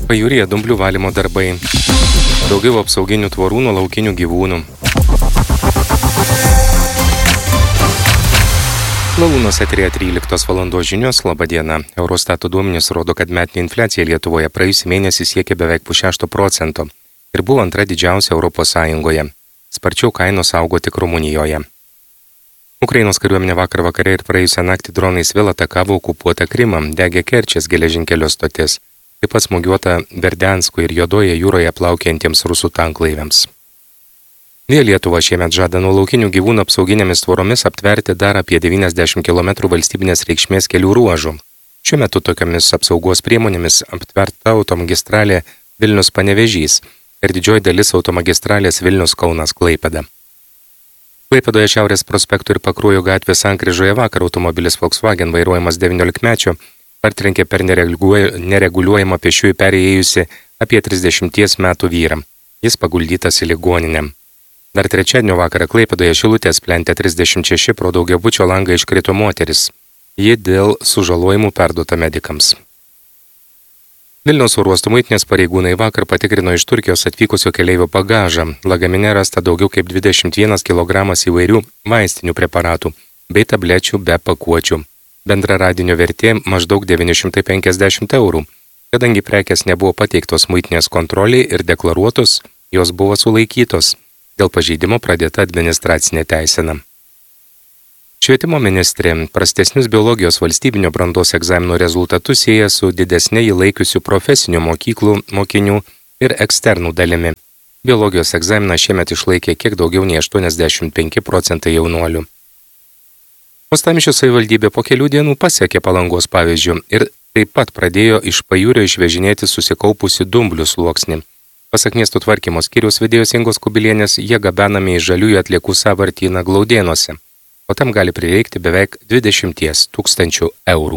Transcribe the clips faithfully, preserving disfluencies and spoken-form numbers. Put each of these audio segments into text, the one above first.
Pajūryje dumblių valymo darbai. Daugiau apsauginių tvorų nuo laukinių gyvūnų. Lalūnos eteryje tryliktos valandos žinios. Labą dieną. Eurostato duomenys rodo, kad metinė infliacija Lietuvoje praėjusį mėnesį siekė beveik pusšešto procento ir buvo antra didžiausia Europos Sąjungoje. Sparčiau kainos augo tik Rumunijoje. Ukrainos kariuomenė vakar vakare ir praėjusią naktį dronais vėl atakavo okupuotą Krymą, degė Kerčės geležinkelio stotis, taip pat smūgiuota Berdiansko ir Juodoje jūroje plaukiantiems rusų tanklaiviams. Vėl Lietuva šiemet žada nuo laukinių gyvūnų apsauginėmis tvoromis aptverti dar apie devyniasdešimt kilometrų valstybinės reikšmės kelių ruožų. Šiuo metu tokiamis apsaugos priemonėmis aptverta automagistralė Vilnius-Panevėžys ir didžioji dalis automagistralės Vilnius-Kaunas-Klaipėda. Klaipėdoje Šiaurės prospektų ir Pakruojo gatvės sankryžoje vakar automobilis Volkswagen vairuojamas devyniolikmečio partrenkė per nereguliuojamą pėsčiųjų perėjusi apie trisdešimties metų vyrą. Jis paguldytas į ligoninę. Dar trečiadienio vakarą Klaipėdoje Šilutės plente trisdešimt šeši pro daugiabučio langą iškrito moteris. Ji dėl sužalojimų perduota medikams. Vilniaus oro uosto muitinės pareigūnai vakar patikrino iš Turkijos atvykusio keleivio bagažą. Lagamine rasta daugiau kaip dvidešimt vienas kilogramas įvairių vaistinių preparatų bei tablečių be pakuočių. Bendra radinio vertė maždaug devyni šimtai penkiasdešimt eurų. Kadangi prekės nebuvo pateiktos muitinės kontroliai ir deklaruotos, jos buvo sulaikytos. Dėl pažeidimo pradėta administracinė teisena. Švietimo ministrė prastesnius biologijos valstybinio brandos egzamino rezultatus sieja su didesnė įlaikiusių profesinių mokyklų mokinių ir eksternų dalimi. Biologijos egzaminą šiemet išlaikė kiek daugiau nei aštuoniasdešimt penki procentai jaunuolių. Uostamiesčio savivaldybė po kelių dienų pasiekė Palangos pavyzdžių ir taip pat pradėjo iš pajūrio išvežinėti susikaupusi dumblių sluoksnį. Pasak miesto tvarkymo skyriaus vedėjos Ingos Kubilienės, jie gabenami į žaliųjų atliekų sąvartyną Glaudėnuose, o tam gali prireikti beveik dvidešimties tūkstančių eurų.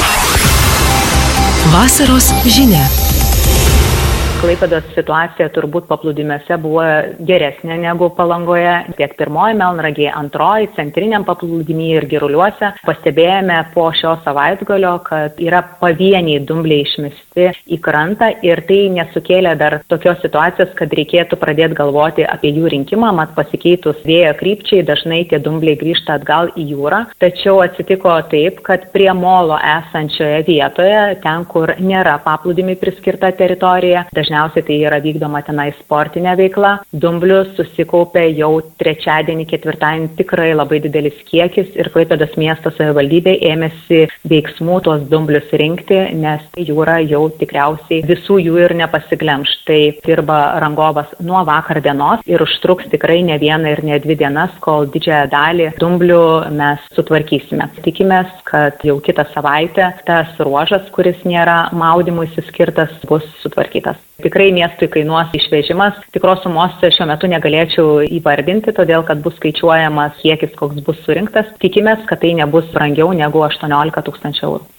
Vasaros žinia. Klaipėdos situacija turbūt paplūdimiuose buvo geresnė negu Palangoje. Tiek pirmoji Melnragėje, antroji, centriniam paplūdimyje ir Giruliuose. Pastebėjome po šio savaitgalio, kad yra pavieniai dumbliai išmesti į krantą ir tai nesukėlė dar tokios situacijos, kad reikėtų pradėti galvoti apie jų rinkimą, mat pasikeitus vėjo krypčiai dažnai tie dumbliai grįžta atgal į jūrą. Tačiau atsitiko taip, kad prie molo esančioje vietoje, ten kur nėra paplūdimiui priskirta teritorija, dažnai Dažniausiai tai yra vykdoma tenai sportinė veikla. Dumblių susikaupė jau trečiadienį, ketvirtadienį tikrai labai didelis kiekis ir Klaipėdos miesto savivaldybė ėmėsi veiksmų tuos dumblius rinkti, nes jūra jau tikriausiai visų jų ir nepasiglemš. Tai dirba rangovas nuo vakar dienos ir užtruks tikrai ne vieną ir ne dvi dienas, kol didžiąją dalį dumblių mes sutvarkysime. Tikimės, kad jau kitą savaitę tas ruožas, kuris nėra maudymuisi skirtas, bus sutvarkytas. Tikrai miestui kainuos išvežimas. Tikros sumos šiuo metu negalėčiau įvardinti, todėl kad bus skaičiuojamas kiekis, koks bus surinktas. Tikimės, kad tai nebus brangiau negu aštuoniolika tūkstančių eurų.